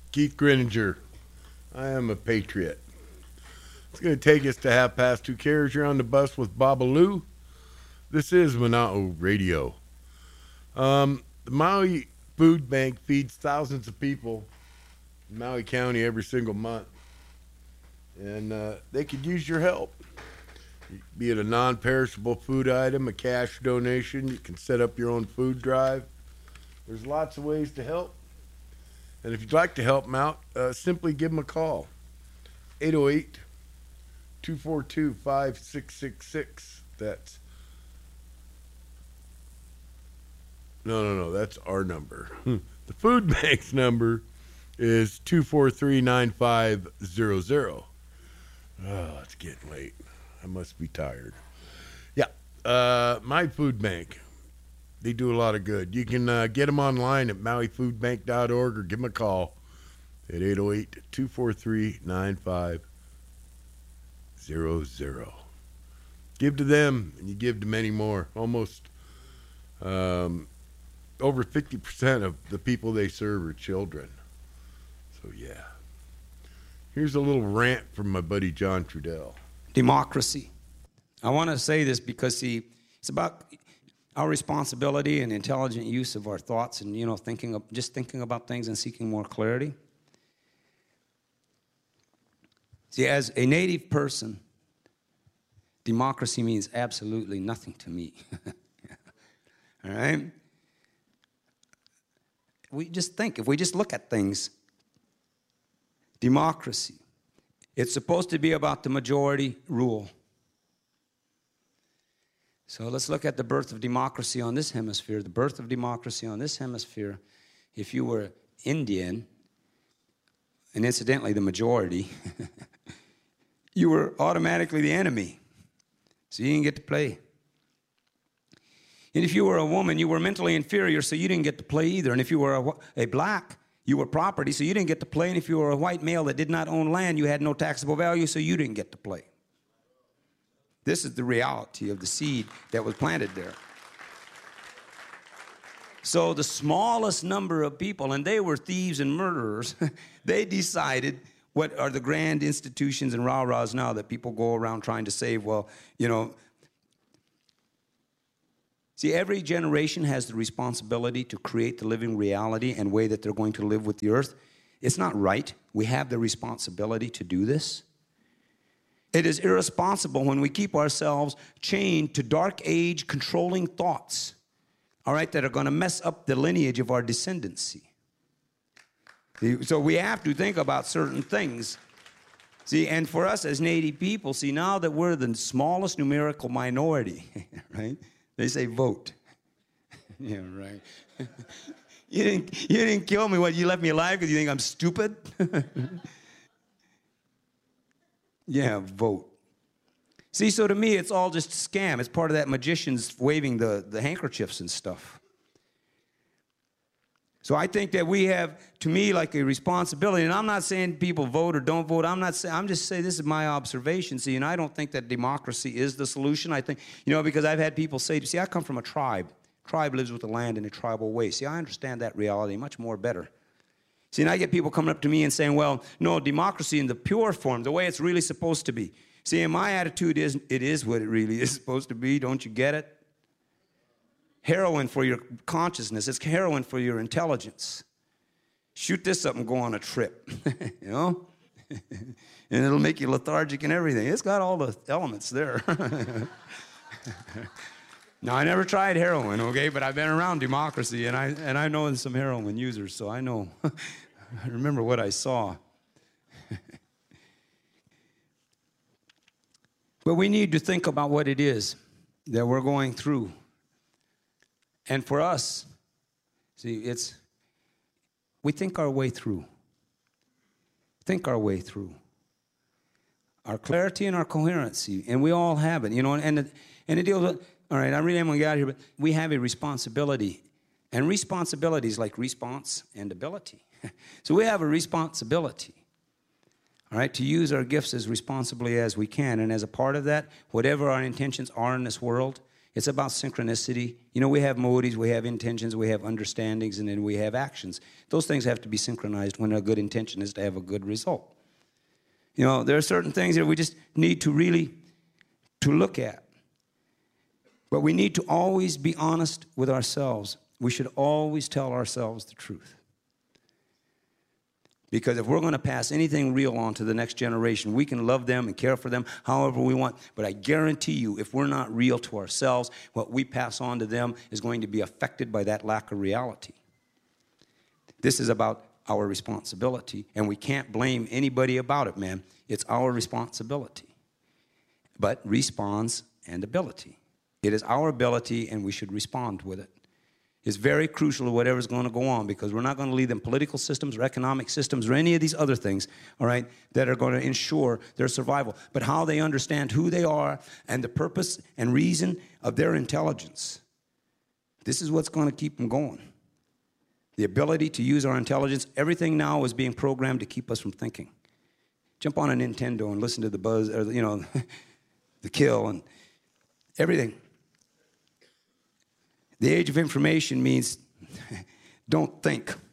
Keith Grinninger. I am a patriot. It's going to take us to 2:30 cares. You're on the bus with Babalu. This is Mana'o Radio. The Maui Food Bank feeds thousands of people in Maui County every single month. And they could use your help. Be it a non-perishable food item, a cash donation, you can set up your own food drive. There's lots of ways to help. And if you'd like to help them out, simply give them a call. 808-242-5666. That's our number. The food bank's number is 243-9500. Oh, it's getting late. I must be tired. Yeah, My Food Bank. They do a lot of good. You can get them online at mauifoodbank.org or give them a call at 808-243-9500. Give to them, and you give to many more. Almost over 50% of the people they serve are children. So, yeah. Here's a little rant from my buddy John Trudell. Democracy. I want to say this because, see, it's about our responsibility and intelligent use of our thoughts and, thinking about things and seeking more clarity. See, as a native person, democracy means absolutely nothing to me. All right? If we just look at things, democracy, it's supposed to be about the majority rule. So let's look at the birth of democracy on this hemisphere. The birth of democracy on this hemisphere, if you were Indian, and incidentally the majority, you were automatically the enemy. So you didn't get to play. And if you were a woman, you were mentally inferior, so you didn't get to play either. And if you were a black, you were property, so you didn't get to play. And if you were a white male that did not own land, you had no taxable value, so you didn't get to play. This is the reality of the seed that was planted there. So the smallest number of people, and they were thieves and murderers, they decided what are the grand institutions and rah-rahs now that people go around trying to save. Well, see, every generation has the responsibility to create the living reality and way that they're going to live with the earth. It's not right. We have the responsibility to do this. It is irresponsible when we keep ourselves chained to dark age controlling thoughts, all right, that are going to mess up the lineage of our descendancy. So we have to think about certain things. See, and for us as Native people, see, now that we're the smallest numerical minority, right, they say vote. Yeah, right. You didn't kill me. What, you left me alive because you think I'm stupid? Yeah, vote. See, so to me, it's all just a scam. It's part of that magicians waving the handkerchiefs and stuff. So I think that we have, to me, like a responsibility. And I'm not saying people vote or don't vote. I'm just saying this is my observation. See, and I don't think that democracy is the solution. I think, because I've had people say, see, I come from a tribe. Tribe lives with the land in a tribal way. See, I understand that reality much more better. See, and I get people coming up to me and saying, well, no, democracy in the pure form, the way it's really supposed to be. See, and my attitude is, it is what it really is supposed to be. Don't you get it? Heroin for your consciousness. It's heroin for your intelligence. Shoot this up and go on a trip, And it'll make you lethargic and everything. It's got all the elements there. Now, I never tried heroin, okay, but I've been around democracy, and I know some heroin users, so I know. I remember what I saw. But we need to think about what it is that we're going through. And for us, see, we think our way through. Think our way through. Our clarity and our coherency, and we all have it, and it deals with, all right, I really am going to get out of here, but we have a responsibility. And responsibility is like response and ability. So we have a responsibility, all right, to use our gifts as responsibly as we can. And as a part of that, whatever our intentions are in this world, It's about synchronicity. You know, we have motives, we have intentions, we have understandings, and then we have actions. Those things have to be synchronized when a good intention is to have a good result. You know, there are certain things that we just need to really to look at. But we need to always be honest with ourselves. We should always tell ourselves the truth. Because if we're going to pass anything real on to the next generation, we can love them and care for them however we want. But I guarantee you, if we're not real to ourselves, what we pass on to them is going to be affected by that lack of reality. This is about our responsibility, and we can't blame anybody about it, man. It's our responsibility. But response and ability. It is our ability, and we should respond with it. It's very crucial to whatever's going to go on, because we're not going to leave them political systems or economic systems or any of these other things, all right, that are going to ensure their survival. But how they understand who they are and the purpose and reason of their intelligence. This is what's going to keep them going. The ability to use our intelligence. Everything now is being programmed to keep us from thinking. Jump on a Nintendo and listen to the buzz, or, you know, the kill and everything. The age of information means don't think.